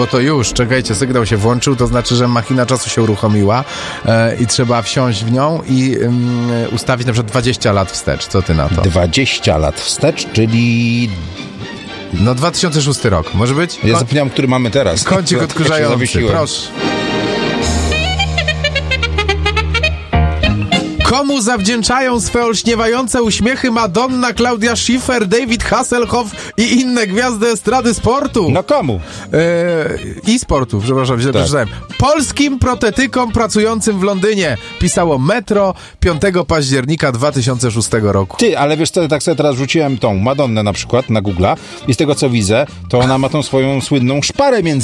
bo to już, czekajcie, sygnał się włączył, to znaczy, że machina czasu się uruchomiła i trzeba wsiąść w nią i ustawić na przykład 20 lat wstecz. Co ty na to? 20 lat wstecz, czyli... No 2006 rok, może być? Ja zapomniałem, który mamy teraz. Kącik odkurzający, proszę. Komu zawdzięczają swe olśniewające uśmiechy Madonna, Claudia Schiffer, David Hasselhoff i inne gwiazdy estrady sportu? No komu? I sportu, przepraszam, źle przeczytałem. Polskim protetykom pracującym w Londynie, pisało Metro 5 października 2006 roku. Ty, ale wiesz co, tak sobie teraz rzuciłem tą Madonnę na przykład na Google'a i z tego co widzę, to ona ma tą swoją słynną szparę między